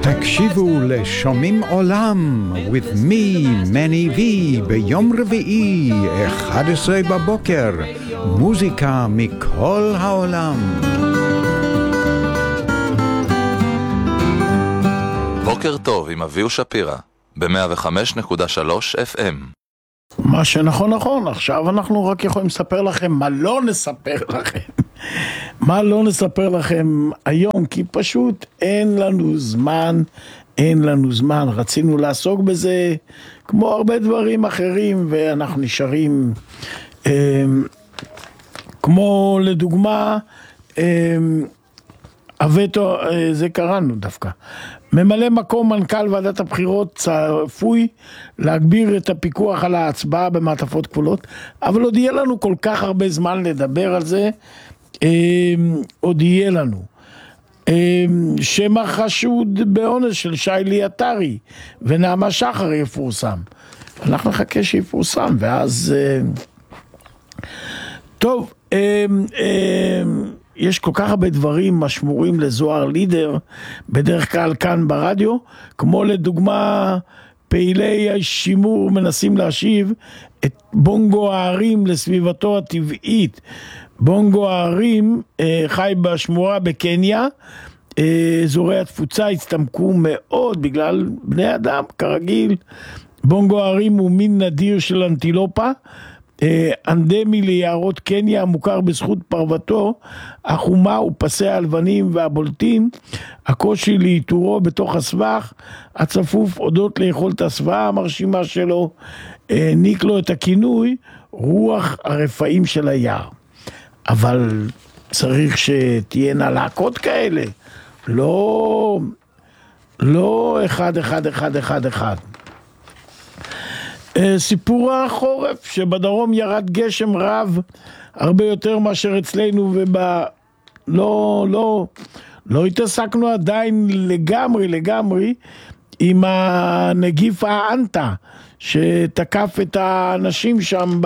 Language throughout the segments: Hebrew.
תקשיבו לשומעים עולם with me, מני וי, ביום רביעי, 11 בבוקר, מוזיקה מכל העולם. בוקר טוב עם אביהו שפירא, ב-105.3 FM. מה שנכון נכון, עכשיו אנחנו רק יכולים לספר לכם מה לא נספר לכם. מה לא נספר לכם היום, כי פשוט אין לנו זמן, רצינו לעסוק בזה כמו הרבה דברים אחרים, ואנחנו נשארים, כמו לדוגמה, הווטו, זה קראנו דווקא. ממלא מקום מנכ"ל ועדת הבחירות צפוי להגביר את הפיקוח על ההצבעה במעטפות כפולות, אבל עוד יהיה לנו כל כך הרבה זמן לדבר על זה, עוד יהיה לנו. שם החשוד באונס של שיילי עטרי ונעמה שחר יפורסם. אנחנו נחכה שיפורסם, ואז טוב, יש כל כך הרבה דברים משמורים לזוהר לידר, בדרך כלל כאן ברדיו, כמו לדוגמה, פעילי השימור מנסים להשיב את בונגו הערים לסביבתו הטבעית. בונגו הערים חי בשמורה בקניה, אזורי התפוצה הצטמקו מאוד בגלל בני אדם, כרגיל. בונגו הערים הוא מין נדיר של אנטילופה, אנדמי ליערות קניה, מוכר בזכות פרוותו החומה ופסי הלבנים והבולטים. הקושי לאיתורו בתוך הסבך הצפוף הודות ליכולת הסוואה המרשימה שלו העניק לו את הכינוי רוח הרפאים של היער. אבל צריך שתהיינה להקות כאלה, לא אחד. סיפור החורף, שבדרום ירד גשם רב הרבה יותר מאשר אצלנו, לא התעסקנו עדיין לגמרי עם הנגיף האנטה שתקף את האנשים שם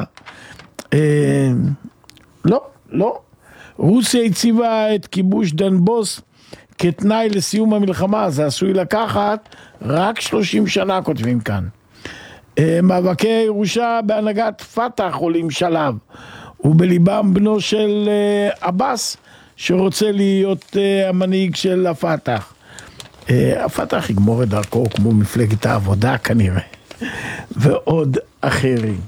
לא. רוסיה הציבה את כיבוש דנבוס כתנאי לסיום המלחמה, זה עשוי לקחת רק 30 שנה, כותבים כאן. מאבקי הירושה בהנהגת פתח עולים שלב, ובליבם בנו של אבאס שרוצה להיות המנהיג של הפתח. הפתח יגמור את דרכו כמו מפלגת העבודה כנראה, ועוד אחרים.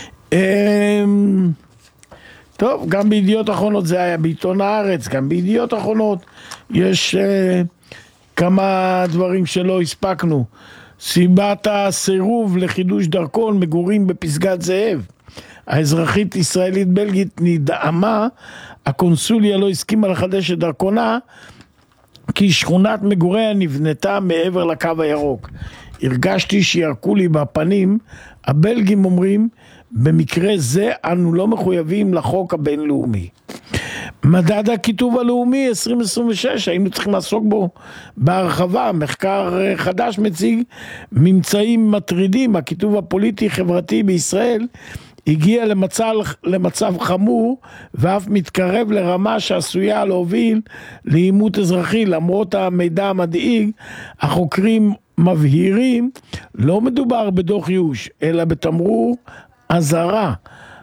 טוב, גם בידיעות אחרונות, זה היה בעיתון הארץ, גם בידיעות אחרונות יש כמה דברים שלא הספקנו. סיבת הסירוב לחידוש דרכון מגורים בפסגת זאב. האזרחית ישראלית בלגית נדהמה, הקונסוליה לא הסכימה לחדש את דרכונה, כי שכונת מגוריה נבנתה מעבר לקו הירוק. הרגשתי שירקו לי בפנים. הבלגים אומרים, במקרה זה אנו לא מחויבים לחוק הבינלאומי. מדד הכיתוב הלאומי 2026, היינו צריכים לעסוק בו בהרחבה. מחקר חדש מציג ממצאים מטרידים. הכיתוב הפוליטי חברתי בישראל הגיע למצב חמור, ואף מתקרב לרמה שעשויה להוביל לעימות אזרחי. למרות המידע המדאיג, החוקרים מבהירים, לא מדובר בדוח ייאוש, אלא בתמרור אזהרה.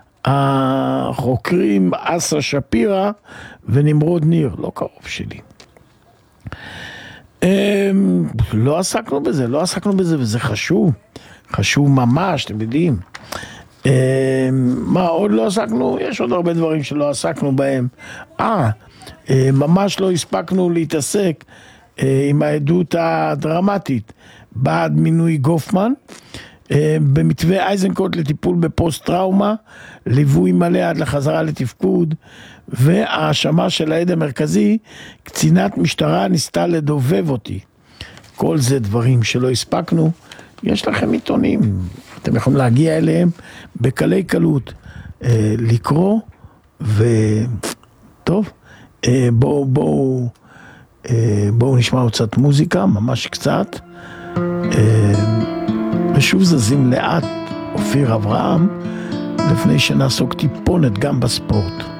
החוקרים אסה שפירא ונמרוד ניר, לא קרוב שלי. לא עסקנו בזה, וזה חשוב ממש, אתם יודעים. מה עוד לא עסקנו? יש עוד הרבה דברים שלא עסקנו בהם. ממש לא הספקנו להתעסק עם העדות הדרמטית בעד מינוי גופמן, במתווה אייזנקוט לטיפול בפוסט טראומה, ליווי מלא עד לחזרה לתפקוד, והאשמה של העד המרכזי, קצינת משטרה ניסתה לדובב אותי. כל זה דברים שלא הספקנו. יש לכם עיתונים, אתם יכולים להגיע אליהם בקלי קלות, לקרוא, וטוב, בואו נשמע עוד קצת מוזיקה, ממש קצת, ושוב זזים לאט אופיר אברהם, לפני שנעסוק טיפונת גם בספורט.